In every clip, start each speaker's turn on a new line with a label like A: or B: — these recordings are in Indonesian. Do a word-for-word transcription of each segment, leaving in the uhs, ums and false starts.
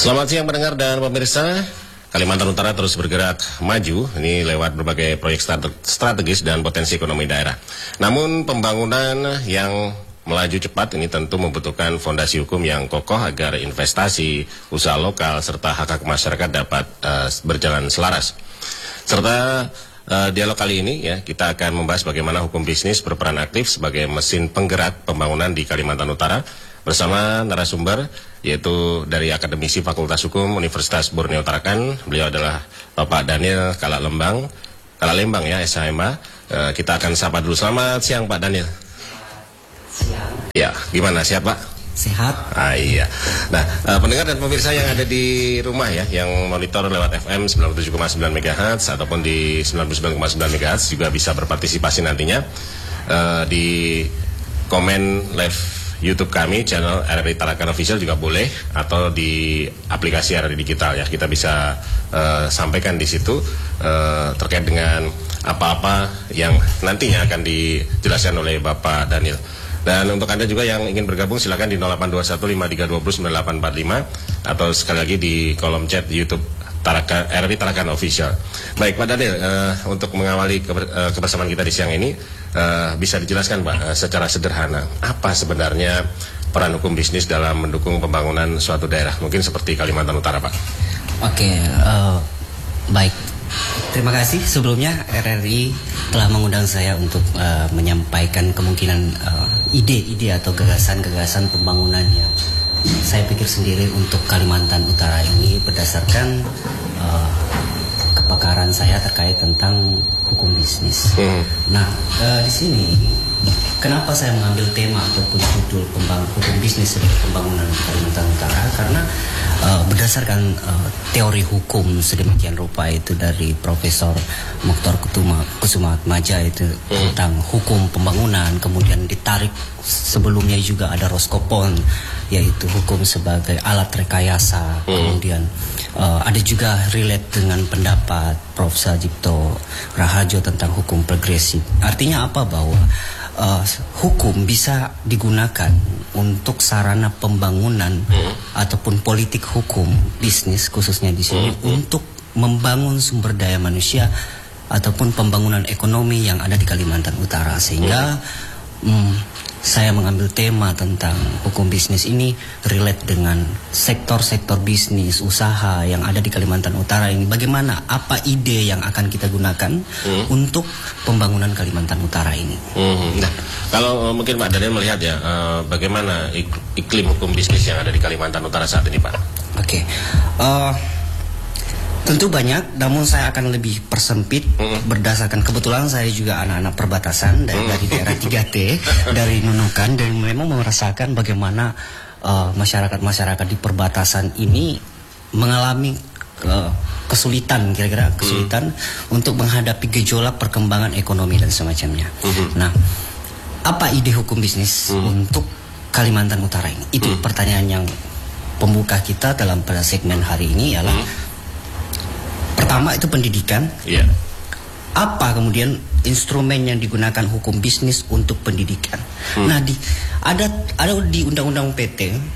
A: Selamat siang pendengar dan pemirsa. Kalimantan Utara terus bergerak maju, ini lewat berbagai proyek strategis dan potensi ekonomi daerah. Namun pembangunan yang melaju cepat ini tentu membutuhkan fondasi hukum yang kokoh agar investasi, usaha lokal, serta hak-hak masyarakat dapat uh, berjalan selaras. Serta uh, dialog kali ini ya kita akan membahas bagaimana hukum bisnis berperan aktif sebagai mesin penggerak pembangunan di Kalimantan Utara bersama narasumber yaitu dari Akademisi Fakultas Hukum Universitas Borneo Tarakan. Beliau adalah Bapak Daniel Kalalembang, Kalalembang ya S H M A. Uh, kita akan sapa dulu. Selamat siang Pak Daniel.
B: Siang.
A: Ya, gimana siap Pak?
B: Sehat.
A: Ah iya. Nah, uh, pendengar dan pemirsa yang ada di rumah ya, yang monitor lewat F M sembilan puluh tujuh koma sembilan megahertz ataupun di sembilan puluh sembilan koma sembilan megahertz juga bisa berpartisipasi nantinya uh, di komen live YouTube kami, channel R R I Tarakan Official juga boleh, atau di aplikasi R R I Digital ya. Kita bisa uh, sampaikan di situ uh, terkait dengan apa-apa yang nantinya akan dijelaskan oleh Bapak Daniel. Dan untuk Anda juga yang ingin bergabung silakan di nol delapan dua satu lima tiga dua nol sembilan delapan empat lima atau sekali lagi di kolom chat YouTube Tarakan, R R I Tarakan Official. Baik Pak Daniel, uh, untuk mengawali keber, uh, kebersamaan kita di siang ini, uh, bisa dijelaskan Pak uh, secara sederhana apa sebenarnya peran hukum bisnis dalam mendukung pembangunan suatu daerah, mungkin seperti Kalimantan Utara Pak.
B: Oke, uh, baik. Terima kasih sebelumnya R R I telah mengundang saya untuk uh, menyampaikan kemungkinan uh, ide-ide atau gagasan-gagasan pembangunan yang saya pikir sendiri untuk Kalimantan Utara ini berdasarkan uh, kepakaran saya terkait tentang hukum bisnis. Hmm. Nah, uh, di sini kenapa saya mengambil tema ataupun judul pembang hukum bisnis sebagai pembangunan Kalimantan Utara? Karena uh, berdasarkan uh, teori hukum sedemikian rupa itu dari Profesor Mokhtar Kusumaatmadja itu hmm. tentang hukum pembangunan, kemudian ditarik sebelumnya juga ada Roskopon yaitu hukum sebagai alat rekayasa, hmm. kemudian uh, ada juga relate dengan pendapat Profesor Sajipto Raharjo tentang hukum progresif. Artinya apa? Bahwa uh, hukum bisa digunakan untuk sarana pembangunan hmm. ataupun politik hukum bisnis khususnya di sini hmm. untuk membangun sumber daya manusia ataupun pembangunan ekonomi yang ada di Kalimantan Utara, sehingga hmm. Hmm, saya mengambil tema tentang hukum bisnis ini relate dengan sektor-sektor bisnis, usaha yang ada di Kalimantan Utara ini. Bagaimana, apa ide yang akan kita gunakan hmm. untuk pembangunan Kalimantan Utara ini.
A: Hmm. Nah, kalau uh, mungkin Pak Daniel melihat ya, uh, bagaimana ik iklim hukum bisnis yang ada di Kalimantan Utara saat ini Pak?
B: Oke, okay. uh, tentu banyak, namun saya akan lebih persempit mm. berdasarkan kebetulan saya juga anak-anak perbatasan dari, mm. dari daerah tiga T dari Nunukan, dan memang merasakan bagaimana masyarakat-masyarakat uh, di perbatasan ini mengalami uh, kesulitan, kira-kira kesulitan mm. untuk menghadapi gejolak perkembangan ekonomi dan semacamnya. Mm-hmm. Nah, apa ide hukum bisnis mm. untuk Kalimantan Utara ini? Itu mm. pertanyaan yang pembuka kita dalam pada segmen hari ini ialah mm. pertama itu pendidikan. Yeah. Apa kemudian instrumen yang digunakan hukum bisnis untuk pendidikan? Hmm. Nah, di ada ada di Undang-Undang P T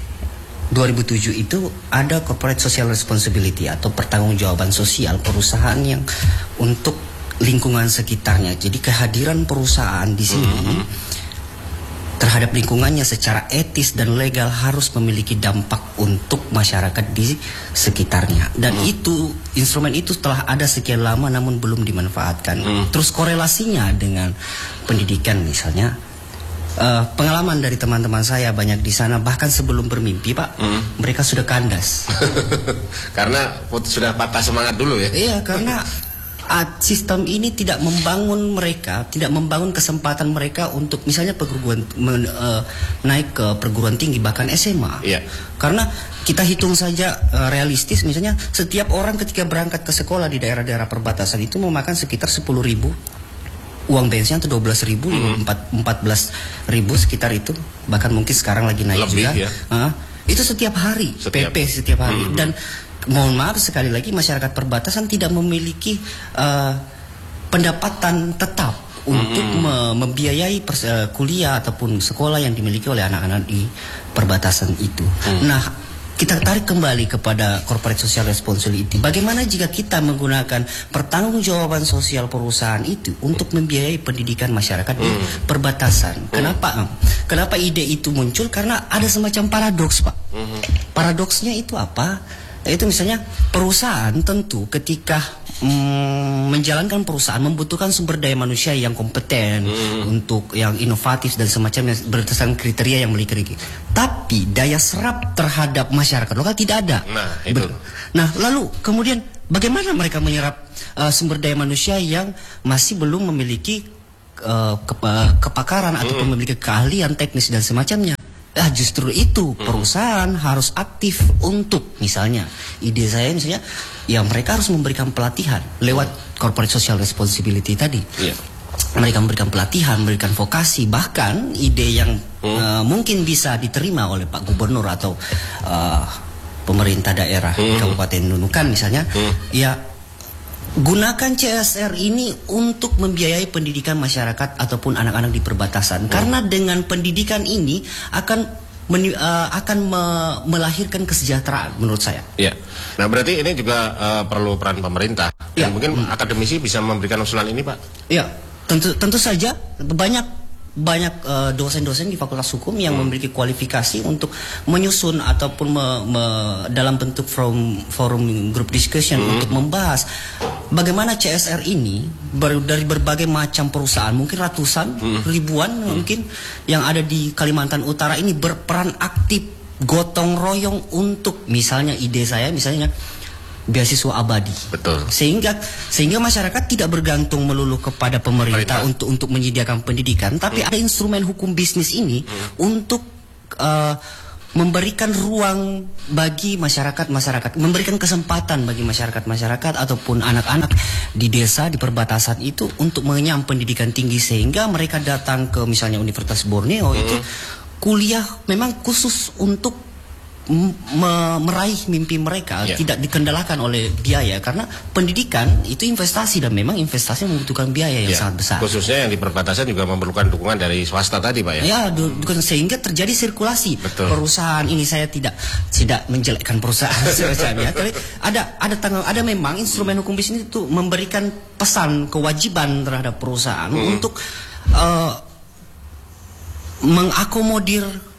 B: dua ribu tujuh itu ada corporate social responsibility atau pertanggungjawaban sosial perusahaan yang untuk lingkungan sekitarnya. Jadi kehadiran perusahaan di sini hmm. terhadap lingkungannya secara etis dan legal harus memiliki dampak untuk masyarakat di sekitarnya. Dan hmm. itu, instrumen itu telah ada sekian lama namun belum dimanfaatkan. Hmm. Terus korelasinya dengan pendidikan misalnya, uh, pengalaman dari teman-teman saya banyak di sana, bahkan sebelum bermimpi Pak, hmm. mereka sudah kandas.
A: Karena sudah patah semangat dulu ya?
B: Iya, karena sistem ini tidak membangun mereka, tidak membangun kesempatan mereka untuk misalnya perguruan men, uh, naik ke perguruan tinggi bahkan S M A.
A: Yeah.
B: Karena kita hitung saja uh, realistis, misalnya setiap orang ketika berangkat ke sekolah di daerah-daerah perbatasan itu memakan sekitar sepuluh ribu uang bensin atau dua belas ribu, mm. empat belas ribu sekitar itu, bahkan mungkin sekarang lagi naik
A: lebih,
B: juga.
A: Ya.
B: Uh, itu setiap hari, setiap. P P setiap hari. Mm-hmm. Dan mohon maaf sekali lagi masyarakat perbatasan tidak memiliki uh, pendapatan tetap untuk mm-hmm. me membiayai uh, kuliah ataupun sekolah yang dimiliki oleh anak-anak di perbatasan itu. Mm. Nah, kita tarik kembali kepada corporate social responsibility. Bagaimana jika kita menggunakan pertanggungjawaban sosial perusahaan itu untuk membiayai pendidikan masyarakat di
A: Hmm.
B: perbatasan? Kenapa? Kenapa ide itu muncul? Karena ada semacam paradoks, Pak.
A: Hmm.
B: Paradoksnya itu apa? Itu misalnya perusahaan tentu ketika mm, menjalankan perusahaan membutuhkan sumber daya manusia yang kompeten, hmm. untuk yang inovatif dan semacamnya berdasarkan kriteria yang memiliki. Tapi daya serap terhadap masyarakat lokal tidak ada.
A: Nah, itu.
B: Ber- nah, lalu kemudian bagaimana mereka menyerap uh, sumber daya manusia yang masih belum memiliki uh, kepa- kepakaran hmm. ataupun memiliki keahlian teknis dan semacamnya? Ah, justru itu perusahaan hmm. harus aktif untuk misalnya ide saya misalnya ya mereka harus memberikan pelatihan lewat hmm. corporate social responsibility tadi. Yeah. Mereka memberikan pelatihan, memberikan vokasi, bahkan ide yang hmm. uh, mungkin bisa diterima oleh Pak Gubernur atau uh, pemerintah daerah hmm. Kabupaten Nunukan misalnya, hmm. ya gunakan C S R ini untuk membiayai pendidikan masyarakat ataupun anak-anak di perbatasan. Hmm. Karena dengan pendidikan ini akan meni- uh, akan me- melahirkan kesejahteraan menurut saya.
A: Ya. Nah, berarti ini juga uh, perlu peran pemerintah. Dan
B: ya.
A: mungkin hmm. akademisi bisa memberikan usulan ini, Pak.
B: Ya, tentu tentu saja banyak banyak uh, dosen-dosen di Fakultas Hukum yang hmm. memiliki kualifikasi untuk menyusun ataupun me, me, dalam bentuk forum, forum group discussion hmm. untuk membahas bagaimana C S R ini ber, dari berbagai macam perusahaan, mungkin ratusan, hmm. ribuan hmm. mungkin yang ada di Kalimantan Utara ini berperan aktif gotong royong untuk misalnya ide saya misalnya beasiswa abadi.
A: Betul.
B: Sehingga sehingga masyarakat tidak bergantung melulu kepada pemerintah, pemerintah. untuk untuk menyediakan pendidikan, tapi hmm. ada instrumen hukum bisnis ini hmm. untuk uh, memberikan ruang bagi masyarakat-masyarakat, memberikan kesempatan bagi masyarakat-masyarakat ataupun anak-anak di desa di perbatasan itu untuk mengenyam pendidikan tinggi sehingga mereka datang ke misalnya Universitas Borneo hmm. itu kuliah memang khusus untuk Me- meraih mimpi mereka, yeah. tidak dikendalakan oleh biaya karena pendidikan itu investasi dan memang investasi membutuhkan biaya yang yeah. sangat besar.
A: Khususnya yang di perbatasan juga memerlukan dukungan dari swasta tadi, Pak ya.
B: Ya, du- sehingga terjadi sirkulasi.
A: Betul.
B: Perusahaan ini saya tidak tidak menjelekkan perusahaan sebetulnya, tapi ada ada tanggung ada memang instrumen hukum bisnis itu memberikan pesan kewajiban terhadap perusahaan hmm. untuk uh, mengakomodir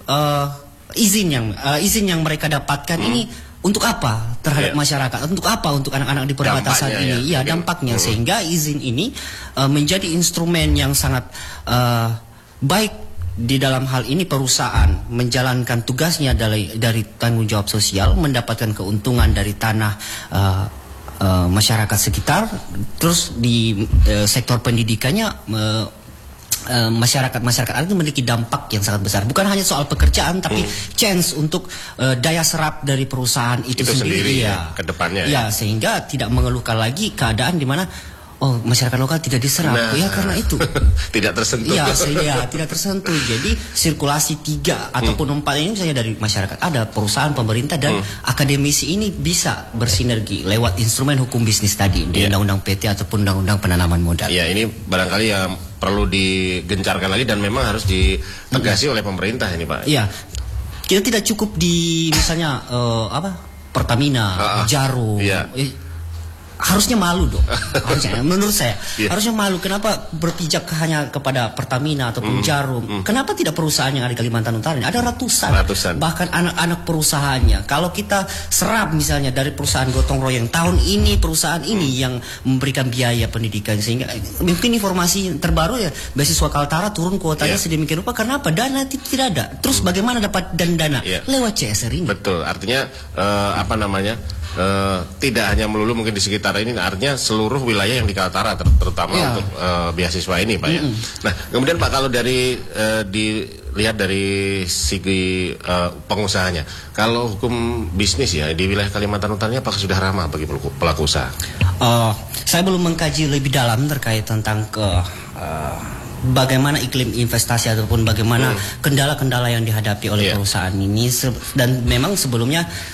B: uh, izin yang uh, izin yang mereka dapatkan hmm. ini untuk apa terhadap yeah. masyarakat, untuk apa untuk anak-anak di perbatasan dampaknya, ini, ya, ya dampaknya hmm. sehingga izin ini uh, menjadi instrumen yang sangat uh, baik di dalam hal ini perusahaan menjalankan tugasnya dari dari tanggung jawab sosial, mendapatkan keuntungan dari tanah uh, uh, masyarakat sekitar, terus di uh, sektor pendidikannya uh, Uh, masyarakat-masyarakat itu memiliki dampak yang sangat besar. Bukan hanya soal pekerjaan, tapi hmm. chance untuk uh, daya serap dari perusahaan itu,
A: itu sendiri, sendiri
B: ya,
A: ke depannya.
B: Ya, ya, sehingga tidak mengeluhkan lagi keadaan di mana oh masyarakat lokal tidak diserap. Nah, ya karena itu
A: tidak tersentuh.
B: Iya, ya, tidak tersentuh. Jadi sirkulasi tiga ataupun hmm. empat ini misalnya dari masyarakat ada, perusahaan, pemerintah dan hmm. akademisi ini bisa bersinergi lewat instrumen hukum bisnis tadi di yeah. undang-undang P T ataupun undang-undang penanaman modal.
A: Ya, ini barangkali yang perlu digencarkan lagi dan memang harus ditegasi hmm. oleh pemerintah ini, Pak.
B: Iya. Kita tidak cukup di misalnya uh, apa? Pertamina, uh, Jarum. Iya. Eh, harusnya malu dong. Harusnya menurut saya yeah. harusnya malu. Kenapa berpijak hanya kepada Pertamina ataupun mm. Jarum? Mm. Kenapa tidak perusahaan yang ada di Kalimantan Utara ini? Ada ratusan,
A: ratusan.
B: bahkan anak-anak perusahaannya. Kalau kita serap misalnya dari perusahaan gotong royong tahun ini, perusahaan ini mm. yang memberikan biaya pendidikan sehingga mungkin informasi terbaru ya beasiswa Kaltara turun kuotanya yeah. sedemikian rupa. Kenapa? Dana tidak ada. Terus mm. bagaimana dapat dan dana yeah. lewat C S R ini?
A: Betul. Artinya uh, apa namanya? Uh, tidak hanya melulu mungkin di sekitar ini, artinya seluruh wilayah yang di Kaltara ter terutama ya. untuk uh, beasiswa ini, Pak ya. Mm -hmm. Nah, kemudian Pak kalau dari uh, dilihat dari segi uh, pengusahanya, kalau hukum bisnis ya di wilayah Kalimantan Utara apakah sudah ramah bagi pelaku, pelaku usaha?
B: Uh, saya belum mengkaji lebih dalam terkait tentang ke uh, bagaimana iklim investasi ataupun bagaimana kendala-kendala hmm. yang dihadapi oleh yeah. perusahaan ini se dan memang sebelumnya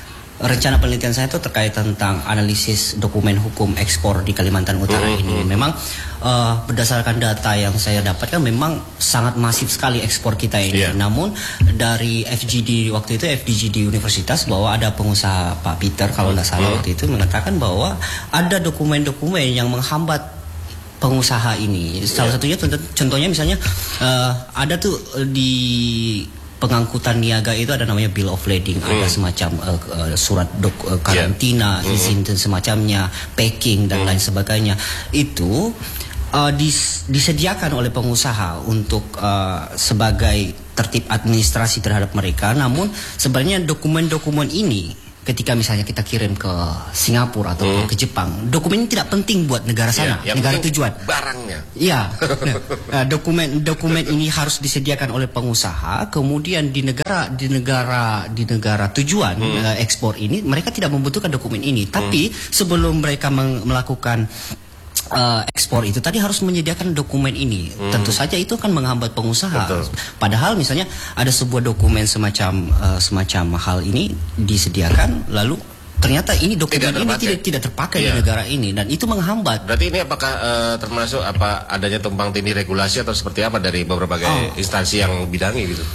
B: rencana penelitian saya itu terkait tentang analisis dokumen hukum ekspor di Kalimantan Utara
A: mm-hmm.
B: ini. Memang uh, berdasarkan data yang saya dapatkan memang sangat masif sekali ekspor kita ini. Yeah. Namun dari F G D waktu itu F D G D Universitas bahwa ada pengusaha Pak Peter kalau nggak salah mm-hmm. waktu itu mengatakan bahwa ada dokumen-dokumen yang menghambat pengusaha ini. Salah yeah. satunya contohnya misalnya uh, ada tuh di pengangkutan niaga itu ada namanya bill of lading, hmm. ada semacam uh, uh, surat dok, uh, karantina, yeah. izin dan semacamnya, packing dan hmm. lain sebagainya. Itu uh, dis, disediakan oleh pengusaha untuk uh, sebagai tertib administrasi terhadap mereka. Namun sebenarnya dokumen-dokumen ini ketika misalnya kita kirim ke Singapura atau hmm. ke Jepang, dokumen ini tidak penting buat negara sana, ya, negara tujuan.
A: Barangnya.
B: Iya. Nah, dokumen dokumen ini harus disediakan oleh pengusaha, kemudian di negara di negara di negara tujuan hmm. uh, ekspor ini mereka tidak membutuhkan dokumen ini, tapi hmm. sebelum mereka melakukan Uh, ekspor itu tadi harus menyediakan dokumen ini. Hmm. Tentu saja itu akan menghambat pengusaha. Betul. Padahal misalnya ada sebuah dokumen semacam uh, semacam hal ini disediakan, lalu ternyata ini dokumen tidak ini tidak tidak terpakai yeah. di negara ini dan itu menghambat.
A: Berarti ini apakah uh, termasuk apa adanya tumpang tindih regulasi atau seperti apa dari beberapa oh. instansi yang bidangi gitu?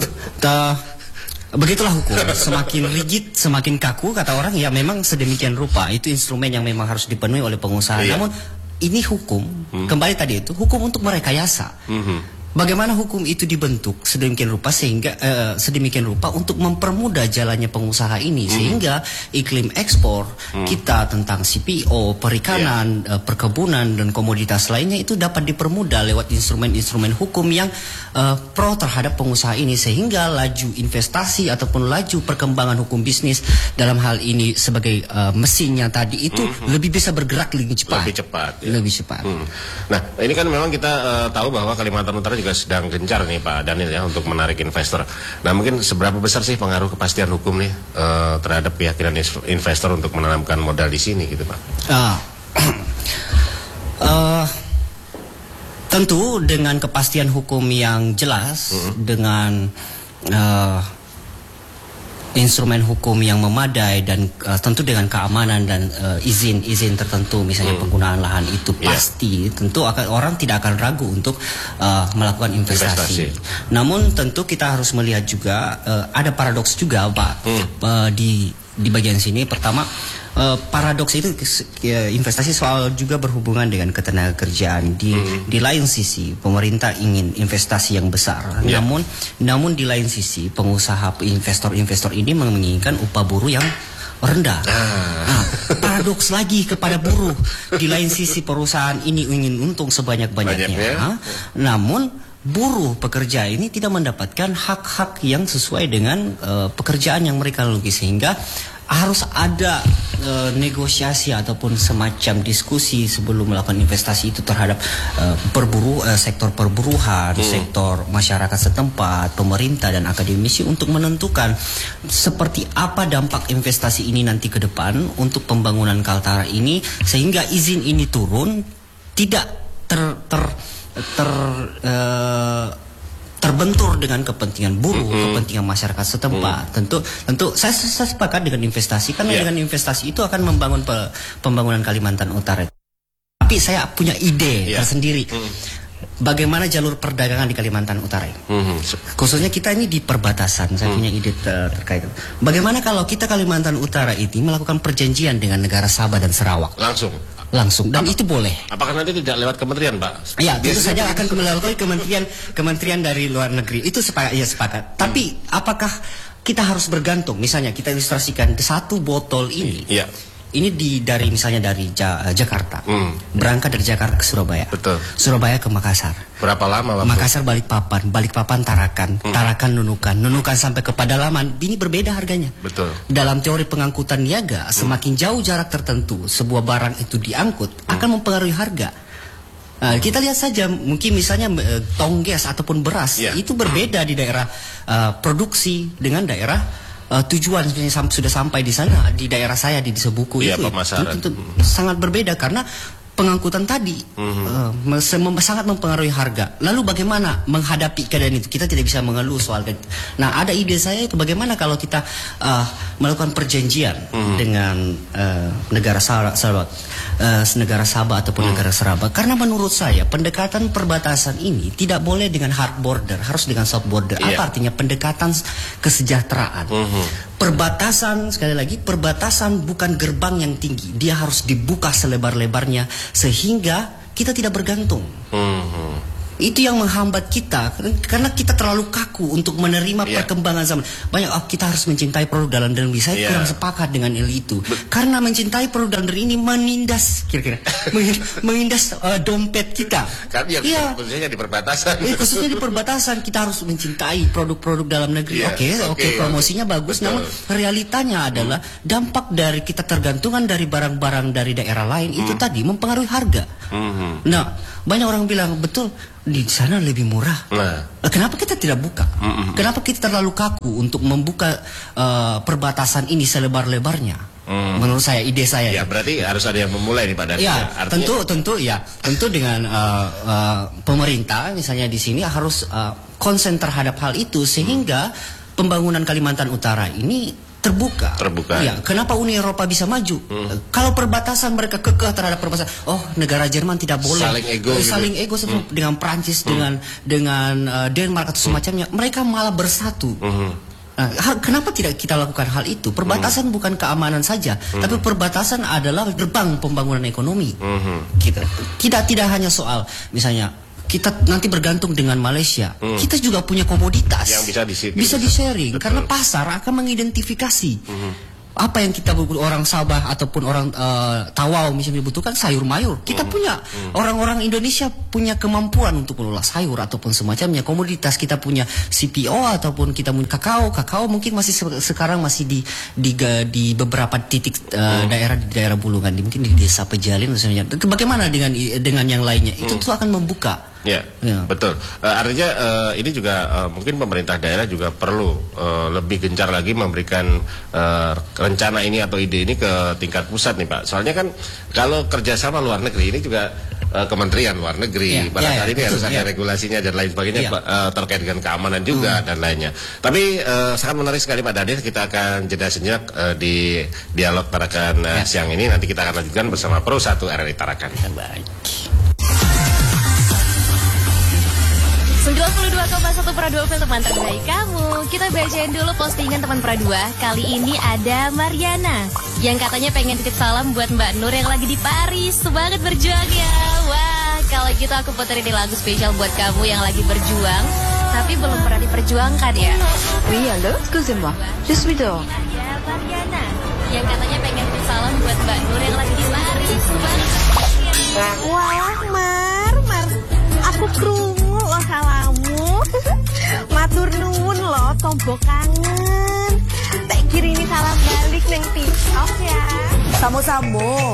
B: Begitulah hukum, semakin rigid, semakin kaku kata orang ya memang sedemikian rupa. Itu instrumen yang memang harus dipenuhi oleh pengusaha. Iya. Namun ini hukum, hmm. kembali tadi itu hukum untuk merekayasa. Hmm. Bagaimana hukum itu dibentuk sedemikian rupa sehingga uh, sedemikian rupa untuk mempermudah jalannya pengusaha ini hmm. sehingga iklim ekspor hmm. kita tentang C P O, perikanan, yeah. uh, perkebunan dan komoditas lainnya itu dapat dipermudah lewat instrumen-instrumen hukum yang uh, pro terhadap pengusaha ini sehingga laju investasi ataupun laju perkembangan hukum bisnis dalam hal ini sebagai uh, mesinnya tadi itu hmm. lebih bisa bergerak lebih cepat.
A: Lebih cepat. Ya.
B: Lebih cepat.
A: Hmm. Nah, ini kan memang kita uh, tahu bahwa Kalimantan Utara juga sedang gencar nih Pak Daniel ya untuk menarik investor. Nah mungkin seberapa besar sih pengaruh kepastian hukum nih uh, terhadap keyakinan investor untuk menanamkan modal di sini gitu Pak? Uh,
B: uh, tentu dengan kepastian hukum yang jelas, mm-hmm. dengan uh, instrumen hukum yang memadai dan uh, tentu dengan keamanan dan izin-izin uh, tertentu misalnya hmm. penggunaan lahan itu pasti yeah. tentu akan orang tidak akan ragu untuk uh, melakukan investasi. investasi. Namun tentu kita harus melihat juga uh, ada paradoks juga Pak hmm. uh, di di bagian sini. Pertama uh, paradoks itu uh, investasi soal juga berhubungan dengan ketenagakerjaan. Di hmm. di lain sisi pemerintah ingin investasi yang besar. Yeah. Namun namun di lain sisi pengusaha investor-investor ini menginginkan upah buruh yang rendah. Ah. Nah, paradoks lagi kepada buruh. Di lain sisi perusahaan ini ingin untung sebanyak-banyaknya. Banyak, ya? Namun buruh pekerja ini tidak mendapatkan hak-hak yang sesuai dengan uh, pekerjaan yang mereka lakukan sehingga harus ada uh, negosiasi ataupun semacam diskusi sebelum melakukan investasi itu terhadap uh, perburu uh, sektor perburuhan, hmm. sektor masyarakat setempat, pemerintah dan akademisi untuk menentukan seperti apa dampak investasi ini nanti ke depan untuk pembangunan Kaltara ini sehingga izin ini turun tidak ter ter ter uh, terbentur dengan kepentingan buruh, mm-hmm. kepentingan masyarakat setempat. Mm. Tentu, tentu saya, saya sepakat dengan investasi karena yeah. dengan investasi itu akan membangun pe, pembangunan Kalimantan Utara. Tapi saya punya ide yeah. tersendiri. Mm. Bagaimana jalur perdagangan di Kalimantan Utara? Mm-hmm. Khususnya kita ini di perbatasan. Saya mm. punya ide ter terkait. Bagaimana kalau kita Kalimantan Utara ini melakukan perjanjian dengan negara Sabah dan Sarawak?
A: Langsung.
B: Langsung dan Apa, itu boleh.
A: Apakah nanti tidak lewat kementerian, Pak?
B: Ya, tentu saja akan melalui kementerian kementerian dari luar negeri. Itu sepakat, ya sepakat. Hmm. Tapi apakah kita harus bergantung? Misalnya kita ilustrasikan satu botol ini. Iya. Ini di dari misalnya dari ja, Jakarta. Hmm. Berangkat dari Jakarta ke Surabaya.
A: Betul.
B: Surabaya ke Makassar.
A: Berapa lama waktu?
B: Makassar Balikpapan, Balikpapan Tarakan, hmm. Tarakan Nunukan, Nunukan sampai ke Padalaman. Ini berbeda harganya. Betul. Dalam teori pengangkutan niaga, hmm. semakin jauh jarak tertentu sebuah barang itu diangkut hmm. akan mempengaruhi harga. Nah, kita lihat saja mungkin misalnya uh, tongges ataupun beras yeah. itu berbeda di daerah uh, produksi dengan daerah Uh, tujuan sam sudah sampai di sana di daerah saya di desa Buku
A: ya,
B: itu, itu, itu hmm. sangat berbeda karena pengangkutan tadi hmm. uh, mem sangat mempengaruhi harga. Lalu bagaimana menghadapi keadaan itu? Kita tidak bisa mengeluh soal. Nah, ada ide saya itu bagaimana kalau kita uh, melakukan perjanjian hmm. dengan uh, negara sahabat, sahabat uh, negara sahabat ataupun hmm. negara seraba. Karena menurut saya pendekatan perbatasan ini tidak boleh dengan hard border, harus dengan soft border. Yeah. Apa artinya? Pendekatan kesejahteraan. Hmm. Perbatasan, sekali lagi, perbatasan bukan gerbang yang tinggi, dia harus dibuka selebar-lebarnya sehingga kita tidak bergantung. Hmm. Itu yang menghambat kita karena kita terlalu kaku untuk menerima yeah. perkembangan zaman. Banyak oh, kita harus mencintai produk dalam negeri. Saya yeah. kurang sepakat dengan itu. Be karena mencintai produk dalam negeri ini menindas kira-kira menindas uh, dompet kita.
A: Kan ya, yeah. khususnya di perbatasan.
B: Eh, khususnya di perbatasan kita harus mencintai produk-produk dalam negeri. Oke, yeah. oke, okay, okay, promosinya okay. bagus. Betul. Namun realitanya adalah hmm. dampak dari kita tergantungan dari barang-barang dari daerah lain hmm. itu tadi mempengaruhi harga. Hmm. Nah, banyak orang bilang betul di sana lebih murah. Nah. Kenapa kita tidak buka? Mm -mm. Kenapa kita terlalu kaku untuk membuka uh, perbatasan ini selebar-lebarnya? Mm. Menurut saya, ide saya.
A: Ya, berarti harus ada yang memulai nih Pak Dani.
B: Ya, artinya... tentu, tentu ya, tentu dengan uh, uh, pemerintah misalnya di sini harus uh, konsen terhadap hal itu sehingga mm. pembangunan Kalimantan Utara ini terbuka.
A: Terbuka.
B: Ya, kenapa Uni Eropa bisa maju? Hmm. Kalau perbatasan mereka kekeh terhadap perbatasan, oh negara Jerman tidak boleh.
A: Saling ego.
B: Eh, saling
A: gitu.
B: ego hmm. dengan Prancis, hmm. dengan dengan uh, Denmark atau semacamnya, hmm. mereka malah bersatu. Hmm. Nah, kenapa tidak kita lakukan hal itu? Perbatasan hmm. bukan keamanan saja, hmm. tapi perbatasan adalah gerbang pembangunan ekonomi. Hmm. Gitu. Tidak tidak hanya soal misalnya kita nanti bergantung dengan Malaysia. Hmm. Kita juga punya komoditas
A: yang bisa di-sharing.
B: Bisa di-sharing karena pasar akan mengidentifikasi hmm. apa yang kita orang Sabah ataupun orang uh, Tawau misalnya dibutuhkan sayur mayur. Kita hmm. punya orang-orang hmm. Indonesia punya kemampuan untuk mengolah sayur ataupun semacamnya. Komoditas kita punya C P O ataupun kita punya kakao. Kakao mungkin masih se sekarang masih di di, di beberapa titik uh, hmm. daerah di daerah Bulungan, mungkin di desa Pejalin misalnya. Bagaimana dengan dengan yang lainnya? Itu hmm. tuh akan membuka.
A: Ya, ya, betul. Uh, artinya uh, ini juga uh, mungkin pemerintah daerah juga perlu uh, lebih gencar lagi memberikan uh, rencana ini atau ide ini ke tingkat pusat nih Pak. Soalnya kan kalau kerjasama luar negeri ini juga uh, Kementerian Luar Negeri, ya, barangkali ya, ya, ini harus ya. ada regulasinya dan lain sebagainya ya. uh, terkait dengan keamanan juga hmm. dan lainnya. Tapi uh, sangat menarik sekali Pak Daniel. Kita akan jeda sejenak uh, di dialog Tarakan uh, ya. siang ini. Nanti kita akan lanjutkan bersama Pro satu R R I Tarakan.
B: Baik.
C: sembilan puluh dua koma satu Pro dua teman terbaik kamu. Kita bacain dulu postingan teman Pro dua. Kali ini ada Mariana yang katanya pengen titip salam buat Mbak Nur yang lagi di Paris. Semangat berjuang ya. Wah, kalau gitu aku puterin di lagu spesial buat kamu yang lagi berjuang tapi belum pernah diperjuangkan ya.
D: Oui, allô, excusez-moi. Je suis dehors.
C: Ya, Mariana yang katanya pengen titip salam buat Mbak Nur yang lagi di Paris. Semangat berjuang ya.
E: Wah, Mar, Mar. Aku krungu loh salamu. Matur nuwun loh, tombok kangen. Tak kirimi salam balik neng TikTok ya.
D: Samo-samo.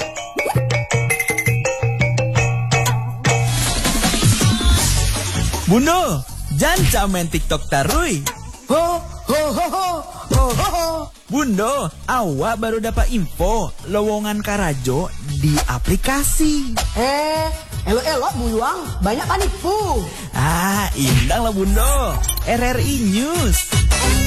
F: Bunda, jangan main TikTok tarui.
D: Ho ho ho ho ho ho ho.
F: Bunda, awak baru dapat info lowongan Karajo di aplikasi.
D: Eh, elok-elok buyuang, banyak panipu.
F: Ah, indang lah Bunda. R R I News.